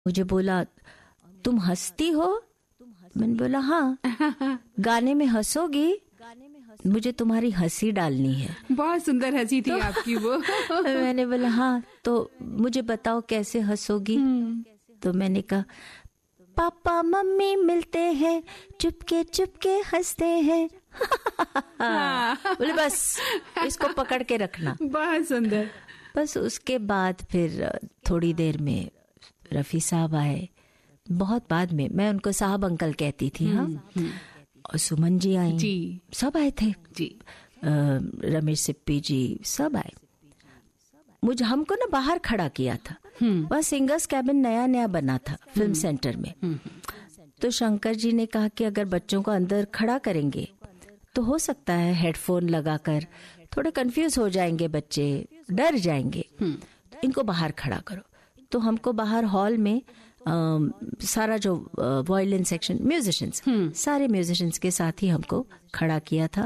मुझे बोला तुम हंसती हो? मैंने बोला हाँ। गाने में हंसोगी? मुझे तुम्हारी हंसी डालनी है। बहुत सुंदर हंसी थी आपकी वो। मैंने बोला हाँ, तो मुझे बताओ कैसे हंसोगी? तो मैंने कहा पापा मम्मी मिलते हैं, चुपके चुपके हंसते हैं। बोले बस इसको पकड़ के रखना। बहुत सुंदर। बस उसके बाद फिर थोड़ी देर में रफी साहब आए, बहुत बाद में। मैं उनको साहब अंकल कहती थी। हाँ, और सुमन जी आई जी, सब आए थे जी, रमेश सिप्पी जी सब आए। मुझे हमको ना बाहर खड़ा किया था। वह सिंगर्स कैबिन नया नया बना था फिल्म सेंटर में। तो शंकर जी ने कहा कि अगर बच्चों को अंदर खड़ा करेंगे तो हो सकता है हेडफोन लगाकर थोड़े कंफ्यूज हो जाएंगे बच्चे, डर जाएंगे, इनको बाहर खड़ा करो। तो हमको बाहर हॉल में सारा जो वायलिन सेक्शन म्यूजिशियंस, सारे म्यूजिशियंस के साथ ही हमको खड़ा किया था।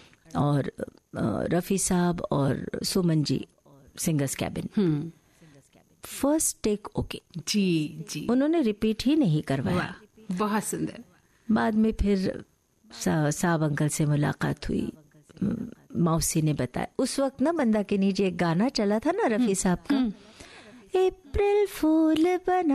और रफी साहब और Suman ji singers cabin, first take okay जी जी, उन्होंने रिपीट ही नहीं करवाया। बहुत सुंदर। बाद में फिर साहब अंकल से मुलाकात हुई, मौसी ने बताया। उस वक्त ना बंदा के नीचे एक गाना चला था ना रफी साहब का, अप्रैल फूल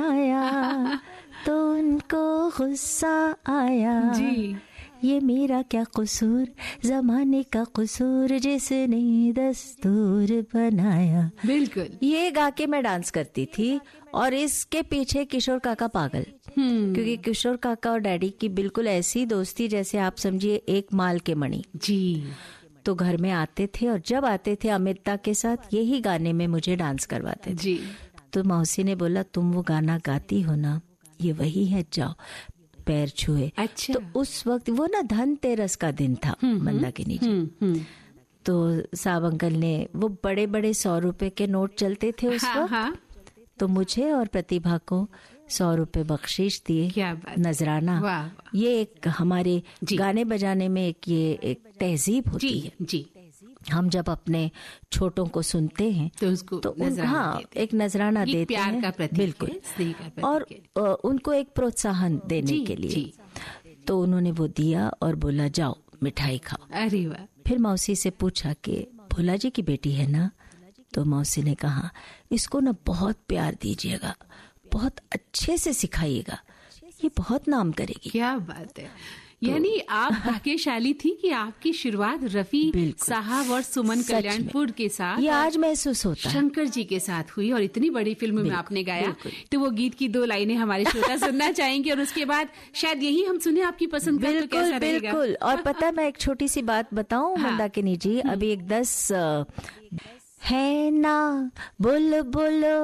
बनाया तो उनको गुस्सा आया जी, ये मेरा क्या कसूर, जमाने का कसूर जिसने दस्तूर बनाया। बिल्कुल, ये गा के मैं डांस करती थी। और इसके पीछे किशोर काका पागल, क्योंकि किशोर काका और डैडी की बिल्कुल ऐसी दोस्ती जैसे आप समझिए एक माल के मणि जी। तो घर में आते थे और जब आते थे अमिता के साथ यही गाने में मुझे डांस करवाते थे जी। तो मौसी ने बोला तुम वो गाना गाती हो ना, ये वही है, जाओ पैर छुए। अच्छा। तो उस वक्त वो ना धनतेरस का दिन था मंदाकिनी जी। तो साहब अंकल ने वो बड़े बड़े 100 रुपए के नोट चलते थे उस वक्त, तो मुझे और प्रतिभा को 100 रुपए बख्शीश दिए, नजराना। ये एक हमारे गाने बजाने में एक तहजीब होती है जी। हम जब अपने छोटों को सुनते हैं तो उसको हाँ एक नजराना देते हैं, बिल्कुल, और उनको एक प्रोत्साहन देने के लिए। तो उन्होंने वो दिया और बोला जाओ मिठाई खाओ। अरे वाह। फिर मौसी से पूछा कि भोला जी की बेटी है ना? तो मौसी ने कहा इसको ना बहुत प्यार दीजिएगा, बहुत अच्छे से सिखाइएगा, ये बहुत नाम करेगी। क्या बात है। यानी आप भाग्यशाली थी कि आपकी शुरुआत रफी साहब और सुमन कल्याणपुर के साथ, ये आज महसूस होता है, शंकर जी के साथ हुई और इतनी बड़ी फिल्म में आपने गाया। तो वो गीत की 2 लाइनें हमारे श्रोता सुनना चाहेंगे और उसके बाद शायद यही हम सुने आपकी पसंद का। तो कैसा रहेगा? बिल्कुल। और पता मैं एक छोटी सी बात बताऊं मंदाकिनी जी, अभी एक 10 है ना बोलो बोलो